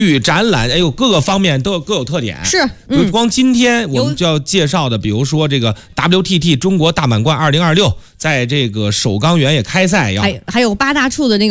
展览，哎呦，各个方面都各有特点。 是， 光今天我们就要介绍的，比如说这个 WTT 中国大满贯2026，在这个首钢园也开赛要， 还有8大处的那个。